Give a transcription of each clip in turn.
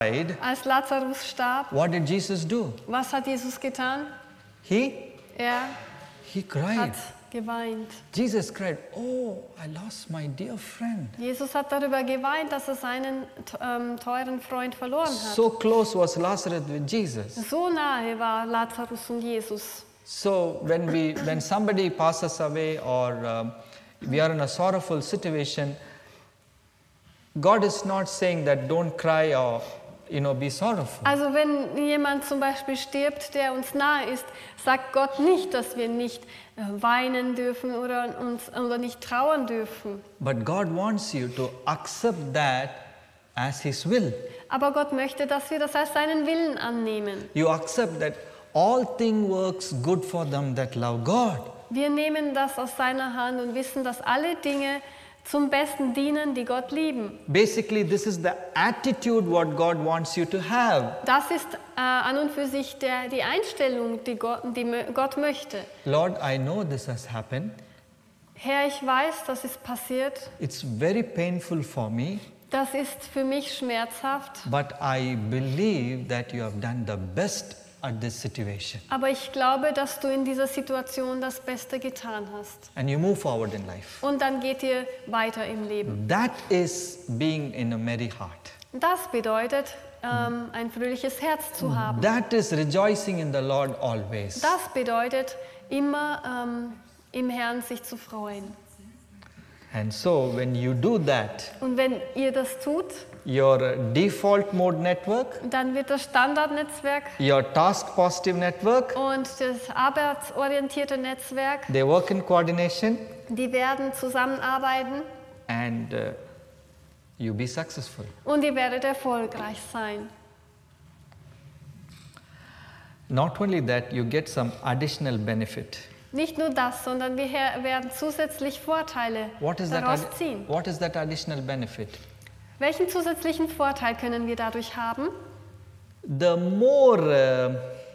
Als Lazarus starb, what did Jesus do? was hat Jesus getan? He Er cried. hat geweint. Jesus cried, oh, I lost my dear friend. Jesus hat darüber geweint, dass er seinen teuren Freund verloren hat. So close was Lazarus with Jesus. So nahe war Lazarus und Jesus. So when somebody passes away or we are in a sorrowful situation, God is not saying that don't cry or be sorrowful. Also wenn jemand zum Beispiel stirbt, der uns nahe ist, sagt Gott nicht, dass wir nicht weinen dürfen oder nicht trauern dürfen. But God wants you to accept that as His will. Aber Gott möchte, dass wir das als seinen Willen annehmen. You accept that all things works good for them that love God. Wir nehmen das aus seiner Hand und wissen, dass alle Dinge zum Besten dienen, die Gott lieben. Basically, this is the attitude what God wants you to have. Das ist an und für sich die Einstellung, die Gott möchte. Lord, I know this has happened. Herr, ich weiß, das ist passiert. It's very painful for me. Das ist für mich schmerzhaft. But I believe that you have done the best at this situation. Aber ich glaube, dass du in dieser Situation das Beste getan hast. And you move forward in life. Und dann geht ihr weiter im Leben. That is being in a merry heart. Das bedeutet, ein fröhliches Herz zu haben. That is rejoicing in the Lord always. Das bedeutet, immer im Herrn sich zu freuen. And so when you do that, Und wenn ihr das tut, your default mode network, dann wird das Standardnetzwerk your task positive network, und das arbeitsorientierte Netzwerk, they work in coordination die werden zusammenarbeiten and you be successful. und ihr werdet erfolgreich sein. Not only that, you get some additional benefit. Nicht nur das, sondern wir werden zusätzlich Vorteile daraus ziehen. What is that additional benefit? Welchen zusätzlichen Vorteil können wir dadurch haben? The more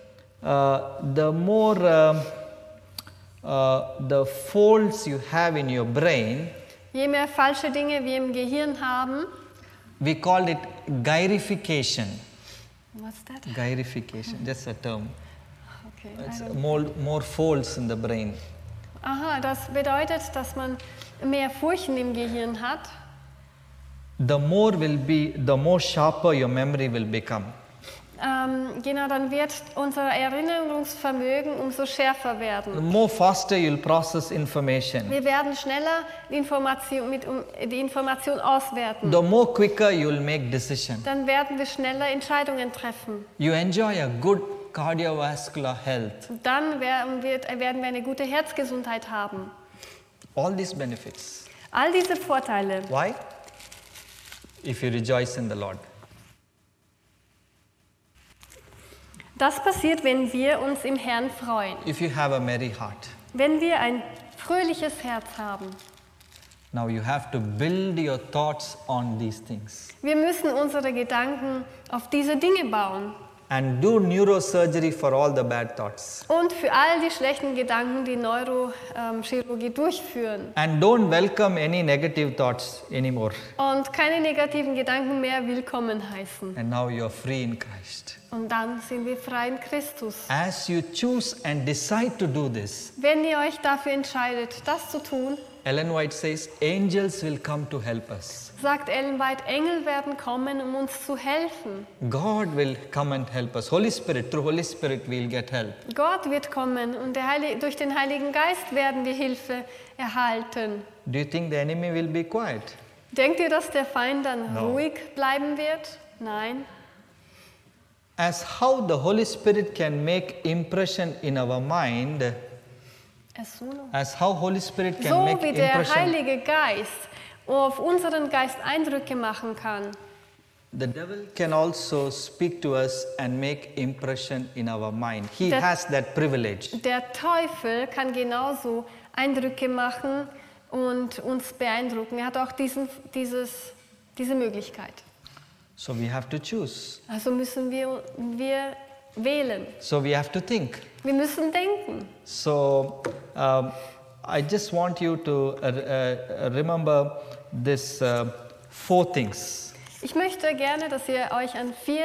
the folds you have in your brain, Je mehr falsche Dinge wir im Gehirn haben, we call it gyrification. what's that? Gyrification, that's a term. Okay, It's I don't- more folds in the brain. Aha, das bedeutet, dass man mehr Furchen im Gehirn hat. The more sharper your memory will become. Genau, dann wird unser Erinnerungsvermögen umso schärfer The werden. more faster you'll process information. Wir werden schneller die Information auswerten. The more quicker you'll make decision. Dann werden wir schneller Entscheidungen treffen. You enjoy a good cardiovascular health. Und dann werden wir eine gute Herzgesundheit haben. All these benefits. All diese Vorteile. Why? If you rejoice in the Lord. Das passiert, wenn wir uns im Herrn freuen. If you have a merry heart. Wenn wir ein fröhliches Herz haben. Now you have to build your thoughts on these things. Wir müssen unsere Gedanken auf diese Dinge bauen. And do neurosurgery for all the bad thoughts. Und für all die schlechten Gedanken die Neurochirurgie durchführen. And don't welcome any negative thoughts anymore. Und keine negativen Gedanken mehr willkommen heißen. And now you are free in Christ. Und dann sind wir frei in Christus. As you choose and decide to do this, Wenn ihr euch dafür entscheidet, das zu tun, Ellen White says, angels will come to help us. sagt Ellen White, Engel werden kommen, um uns zu helfen. God will come and help us. Holy Spirit, through Holy Spirit we'll get help. Gott wird kommen und durch den Heiligen Geist werden wir Hilfe erhalten. Do you think the enemy will be quiet? Denkt ihr, dass der Feind dann No. ruhig bleiben wird? Nein. As how the Holy Spirit can make impression in our mind, as how Holy Spirit can So make wie der impression, Heilige Geist auf unseren Geist Eindrücke machen kann, the devil can also speak to us and make impression in our mind. He That- has that privilege. der Teufel kann genauso Eindrücke machen und uns beeindrucken. Er hat auch diese Möglichkeit. So we have to choose. Also müssen wir wählen. So we have to think. Wir müssen denken. So I just want you to remember this 4 things. Ich möchte gerne, dass ihr euch an 4